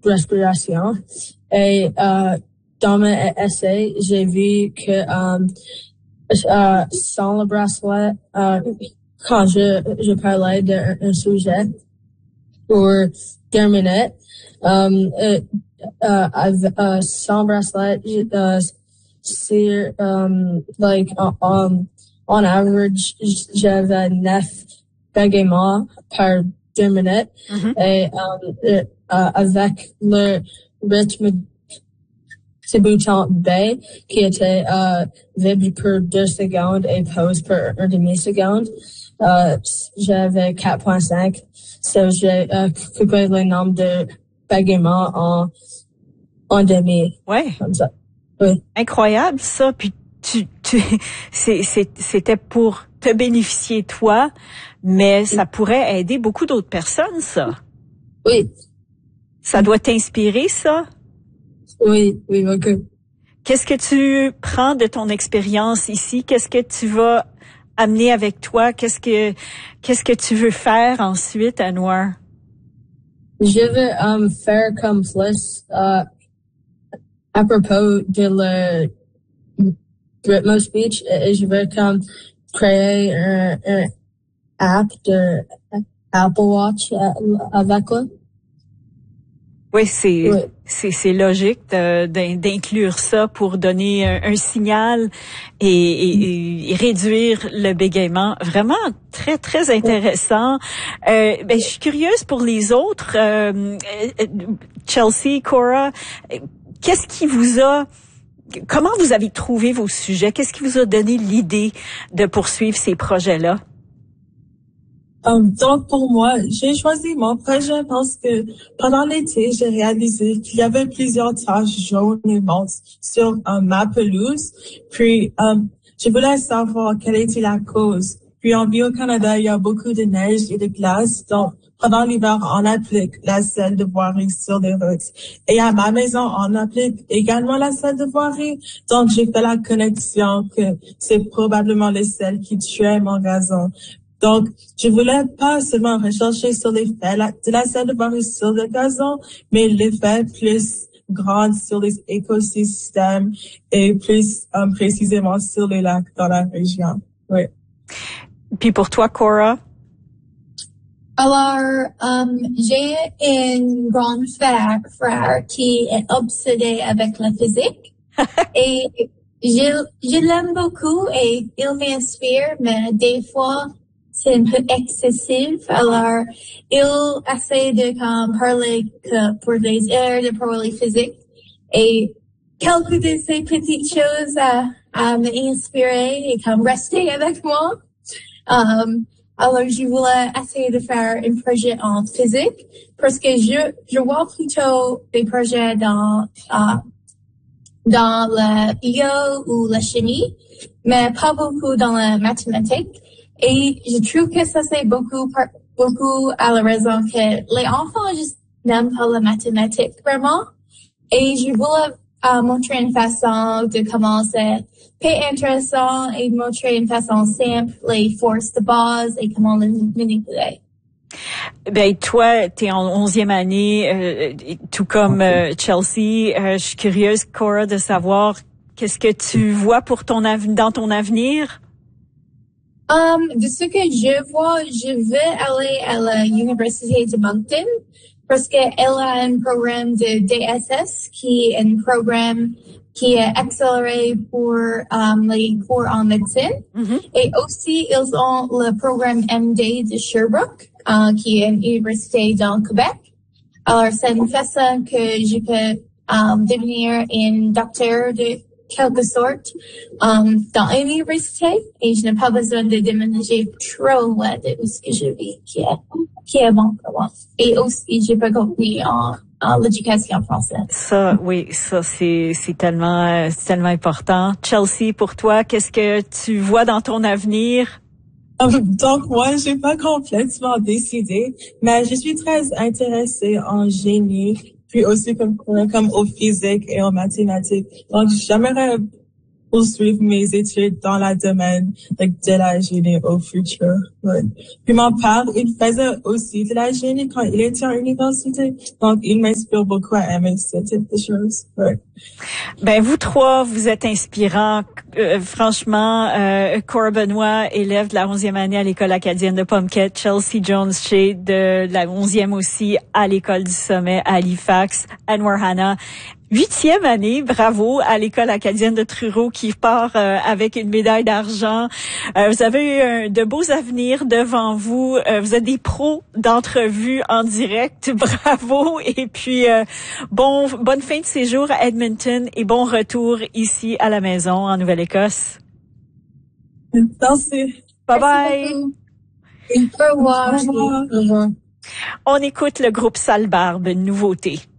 respiration. Et dans mes essais, j'ai vu que sans le bracelet, quand je parlais d'un sujet pour terminer, sans bracelet, c'est like on average, j'avais 9 bégaiements par 2 minutes. Et avec le rythme débutant B, qui était vibre pour 2 secondes et pause pour 1 demi-seconde, j'avais 4.5. So j'ai coupé le nombre de bégaiements en demi. Ouais. Comme ça. Oui. Incroyable ça. Puis c'était pour te bénéficier toi, mais ça pourrait aider beaucoup d'autres personnes, ça. Oui. Ça doit t'inspirer, ça? Oui, beaucoup. Qu'est-ce que tu prends de ton expérience ici? Qu'est-ce que tu vas amener avec toi? Qu'est-ce que tu veux faire ensuite à Noir? Je veux faire comme plus à propos de le Britmo Speech, et je veux comme créer un app de Apple Watch avec lui. Oui, c'est logique d'inclure ça pour donner un signal et réduire le bégaiement. Vraiment très très intéressant. Je suis curieuse pour les autres. Chelsea, Cora, comment vous avez trouvé vos sujets? Qu'est-ce qui vous a donné l'idée de poursuivre ces projets-là? Donc, pour moi, j'ai choisi mon projet parce que pendant l'été, j'ai réalisé qu'il y avait plusieurs taches jaunes et mortes sur ma pelouse. Puis, je voulais savoir quelle était la cause. Puis, en vie au Canada, il y a beaucoup de neige et de glace. Donc, pendant l'hiver, on applique la sel de voirie sur les routes. Et à ma maison, on applique également la sel de voirie. Donc, j'ai fait la connexion que c'est probablement le sel qui tuait mon gazon. Donc, je voulais pas seulement rechercher sur l'effet de la sel de voirie sur le gazon, mais l'effet plus grand sur les écosystèmes et plus précisément sur les lacs dans la région. Oui. Puis pour toi, Cora? Alors, j'ai un grand frère qui est obsédé avec la physique et je l'aime beaucoup et il m'inspire, mais des fois, c'est un peu excessif. Alors, il essaie de parler que pour les airs, de parler physique. Et quelques de ces petites choses à m'inspirer et rester avec moi. Alors, je voulais essayer de faire un projet en physique parce que je vois plutôt des projets dans la bio ou la chimie, mais pas beaucoup dans la mathématique. Et je trouve que ça c'est beaucoup à la raison que les enfants juste n'aiment pas la mathématique vraiment. Et je voulais montrer une façon de commencer très intéressant et montrer une façon simple les forces de base et comment les manipuler. Ben toi, t'es en 11e année, tout comme Chelsea. Je suis curieuse, Cora, de savoir qu'est-ce que tu vois pour dans ton avenir. De ce que je vois, je vais aller à l'université de Moncton parce qu'elle a un programme de DSS qui est un programme qui est accéléré pour les cours en médecine. Et aussi, ils ont le programme MD de Sherbrooke, qui est une université dans Québec. Alors, c'est une façon que je peux devenir un docteur de quelque sorte dans l'université et je n'ai pas besoin de déménager trop loin de où ce que je vis, qui est bon pour moi. Et aussi, je peux continuer en l'éducation française. Ça, oui, ça c'est tellement important. Chelsea, pour toi, qu'est-ce que tu vois dans ton avenir? Donc, moi, j'ai pas complètement décidé, mais je suis très intéressée en génie, puis aussi comme au physique et en mathématiques. Donc, j'aimerais poursuivre mes études dans le domaine de la génie au futur. Ouais. Puis mon père, il faisait aussi de la génie quand il était à l'université. Donc, il m'inspire beaucoup à aimer ce type de choses. Ouais. Ben vous trois, vous êtes inspirants. Franchement, Cora Benoit, élève de la 11e année à l'École acadienne de Pomquet, Chelsea Jones-Shea de la 11e aussi à l'École du Sommet à Halifax, Anwar Hanna, 8e année, bravo à l'École acadienne de Truro qui part avec une médaille d'argent. Vous avez eu de beaux avenirs devant vous. Vous êtes des pros d'entrevues en direct. Bravo. Et puis, bonne fin de séjour à Edmonton et bon retour ici à la maison en Nouvelle-Écosse. Merci. Bye bye. Au revoir. On écoute le groupe Sale Barbe, nouveauté.